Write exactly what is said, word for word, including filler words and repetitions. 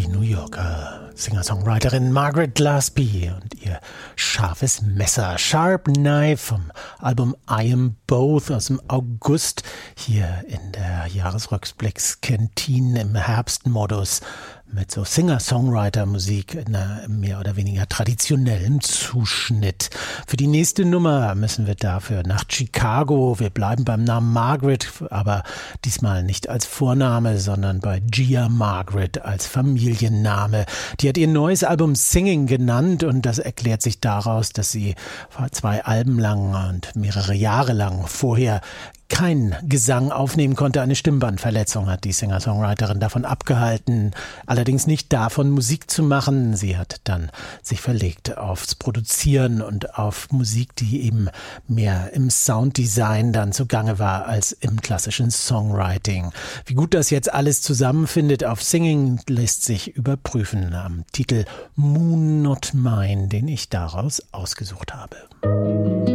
Die New Yorker Singer-Songwriterin Margaret Gillespie und ihr scharfes Messer, Sharp Knife vom Album I Am Both aus dem August, hier in der Jahresrückblicks-Kantine im Herbstmodus mit so Singer-Songwriter-Musik in einem mehr oder weniger traditionellen Zuschnitt. Für die nächste Nummer müssen wir dafür nach Chicago. Wir bleiben beim Namen Margaret, aber diesmal nicht als Vorname, sondern bei Gia Margaret als Familienname. Die hat ihr neues Album Singing genannt und das erklärt sich daraus, dass sie zwei Alben lang und mehrere Jahre lang vorher kein Gesang aufnehmen konnte. Eine Stimmbandverletzung hat die Singer-Songwriterin davon abgehalten, allerdings nicht davon Musik zu machen. Sie hat dann sich verlegt aufs Produzieren und auf Musik, die eben mehr im Sounddesign dann zugange war als im klassischen Songwriting. Wie gut das jetzt alles zusammenfindet auf Singing, lässt sich überprüfen am Titel Moon Not Mine, den ich daraus ausgesucht habe.